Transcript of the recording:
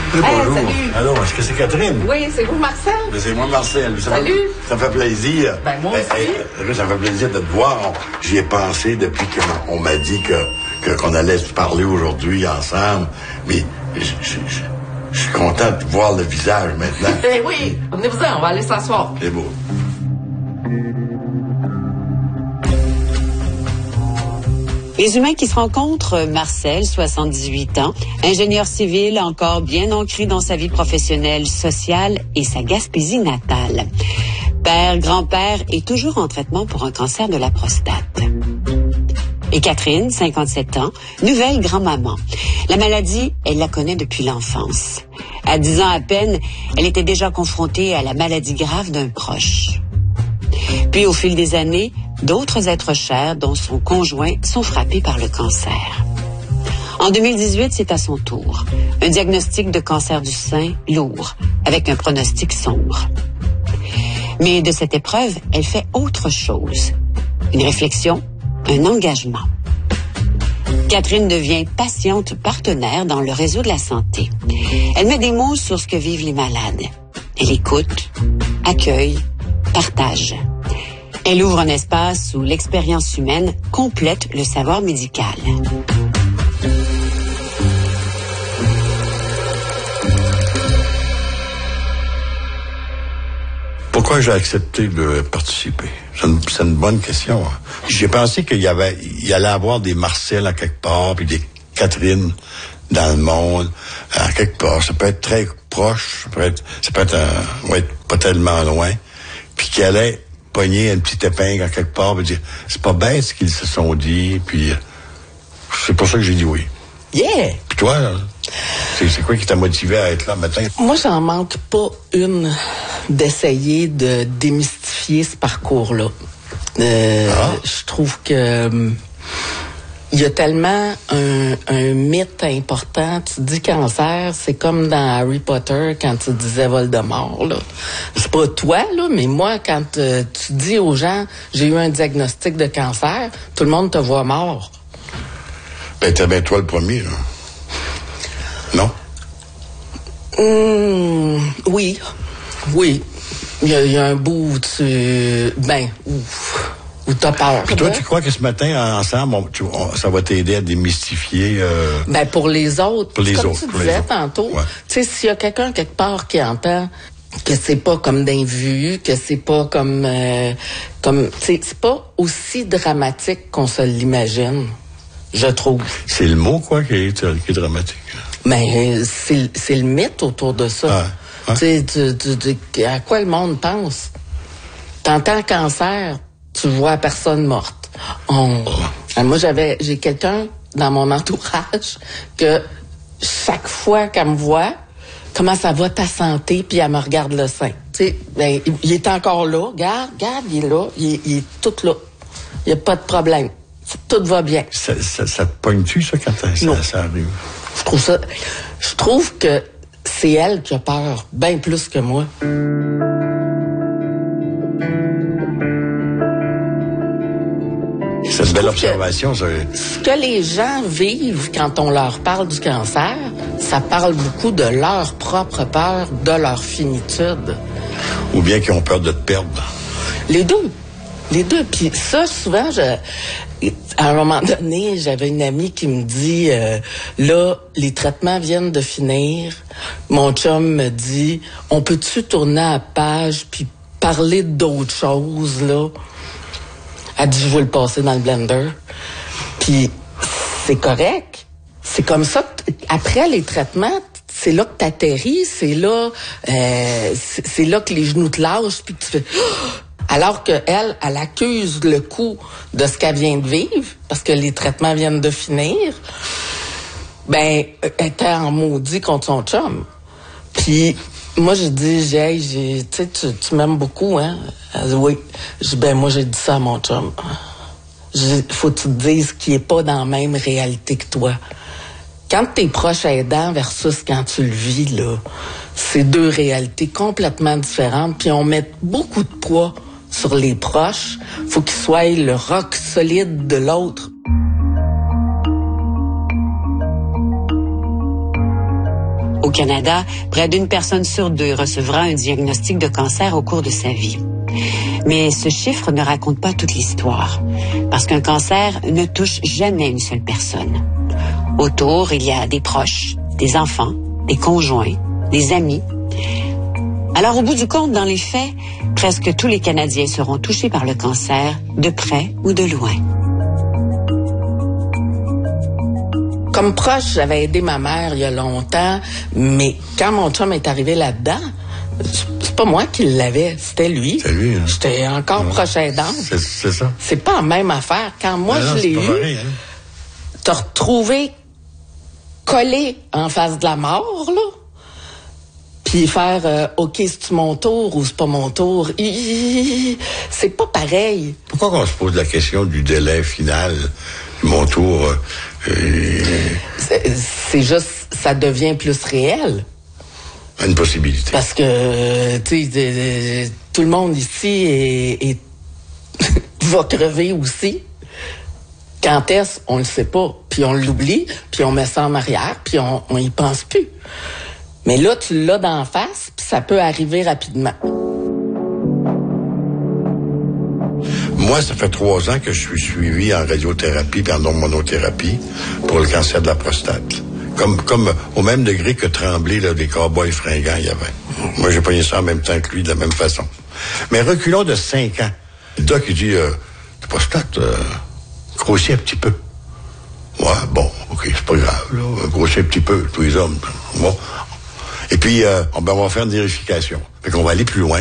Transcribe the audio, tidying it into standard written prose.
Bonjour. Salut. Allô, est-ce que c'est Catherine? Oui, c'est vous, Marcel? Mais c'est moi, Marcel. Salut. Ça me fait plaisir. Ben, moi aussi. Ça me fait plaisir de te voir. J'y ai pensé depuis qu'on m'a dit qu'on allait se parler aujourd'hui ensemble. Mais je suis content de voir le visage maintenant. Eh oui, venez-vous-en, on va aller s'asseoir. C'est beau. Les humains qui se rencontrent, Marcel, 78 ans, ingénieur civil encore bien ancré dans sa vie professionnelle, sociale et sa Gaspésie natale. Père, grand-père et toujours en traitement pour un cancer de la prostate. Et Catherine, 57 ans, nouvelle grand-maman. La maladie, elle la connaît depuis l'enfance. À 10 ans à peine, elle était déjà confrontée à la maladie grave d'un proche. Puis, au fil des années, d'autres êtres chers, dont son conjoint, sont frappés par le cancer. En 2018, c'est à son tour. Un diagnostic de cancer du sein lourd, avec un pronostic sombre. Mais de cette épreuve, elle fait autre chose. Une réflexion, un engagement. Catherine devient patiente partenaire dans le réseau de la santé. Elle met des mots sur ce que vivent les malades. Elle écoute, accueille, partage. Elle ouvre un espace où l'expérience humaine complète le savoir médical. Pourquoi j'ai accepté de participer? C'est une bonne question. J'ai pensé qu'il y allait avoir des Marcel à quelque part, puis des Catherine dans le monde, à quelque part. Ça peut être très proche, ça peut être pas tellement loin, puis qu'il allait pogner une petite épingle à quelque part, et dire, c'est pas bête ce qu'ils se sont dit, puis c'est pour ça que j'ai dit oui. Yeah! Puis toi, là, c'est quoi qui t'a motivé à être là matin? Moi, j'en manque pas une d'essayer de démystifier ce parcours-là. Je trouve que il y a tellement un mythe important. Tu dis cancer, c'est comme dans Harry Potter quand tu disais Voldemort, là. C'est pas toi, là, mais moi, quand tu dis aux gens, j'ai eu un diagnostic de cancer, tout le monde te voit mort. Ben, t'es bien toi le premier, là. Non? Oui. Il y a un bout où où t'as peur. Puis toi, tu crois que ce matin, ensemble, ça va t'aider à démystifier... pour les autres. Pour les comme autres. tu disais tantôt, ouais. Tu sais, s'il y a quelqu'un quelque part qui entend que c'est pas comme d'un vu, que c'est pas comme tu sais, c'est pas aussi dramatique qu'on se l'imagine, je trouve. C'est le mot, quoi, qui est dramatique. Mais c'est le mythe autour de ça. Ah. Tu sais, à quoi le monde pense? T'entends cancer, tu vois personne morte. Moi, j'ai quelqu'un dans mon entourage que chaque fois qu'elle me voit, comment ça va ta santé, puis elle me regarde le sein. Tu sais, il est encore là. Regarde, il est là. Il est tout là. Il n'y a pas de problème. Tout va bien. Ça te pogne-tu, ça, quand ça arrive? Je trouve que c'est elle qui a peur, bien plus que moi. C'est une belle observation, ça. Ce que les gens vivent quand on leur parle du cancer, ça parle beaucoup de leur propre peur, de leur finitude. Ou bien qu'ils ont peur de te perdre. Les deux. Puis ça, souvent, à un moment donné, j'avais une amie qui me dit, là, les traitements viennent de finir. Mon chum me dit, on peut-tu tourner à la page puis parler d'autres choses, là? Elle dit, je vais le passer dans le blender. Puis c'est correct. C'est comme ça. Après les traitements, c'est là que t'atterris, c'est là que les genoux te lâchent, puis que tu fais... Alors que elle accuse le coup de ce qu'elle vient de vivre, parce que les traitements viennent de finir, elle était en maudit contre son chum. Puis moi, je dis, tu m'aimes beaucoup, hein? Elle dit, oui. Je dis, moi, j'ai dit ça à mon chum. Faut que tu te dises qu'il est pas dans la même réalité que toi. Quand t'es proche aidant versus quand tu le vis, là, c'est deux réalités complètement différentes, puis on met beaucoup de poids sur les proches. Faut qu'ils soient le roc solide de l'autre. Au Canada, près d'une personne sur 2 recevra un diagnostic de cancer au cours de sa vie. Mais ce chiffre ne raconte pas toute l'histoire, parce qu'un cancer ne touche jamais une seule personne. Autour, il y a des proches, des enfants, des conjoints, des amis. Alors, au bout du compte, dans les faits, presque tous les Canadiens seront touchés par le cancer, de près ou de loin. Comme proche, j'avais aidé ma mère il y a longtemps, mais quand mon chum est arrivé là-dedans, c'est pas moi qui l'avais, c'était lui. C'est lui, hein? J'étais encore proche aidante. C'est ça. C'est pas la même affaire. Quand moi, je l'ai eu, te retrouver collé en face de la mort, là, puis faire OK, c'est-tu mon tour ou c'est pas mon tour? C'est pas pareil. Pourquoi qu'on se pose la question du délai final, mon tour? C'est juste, ça devient plus réel. Une possibilité. Parce que, tu sais, tout le monde ici va crever aussi. Quand est-ce, on le sait pas. Puis on l'oublie, puis on met ça en arrière, puis on y pense plus. Mais là, tu l'as d'en face, puis ça peut arriver rapidement. Moi, ça fait 3 ans que je suis suivi en radiothérapie et en hormonothérapie pour le cancer de la prostate. Comme au même degré que Tremblay, là, des cow-boys fringants, il y avait. Moi, j'ai pogné ça en même temps que lui, de la même façon. Mais reculons de 5 ans. Le doc, il dit, la prostate, grossit un petit peu. Ouais, bon, OK, c'est pas grave, là, grossit un petit peu, tous les hommes. Bon. Et puis, on va faire une vérification. Fait qu'on va aller plus loin.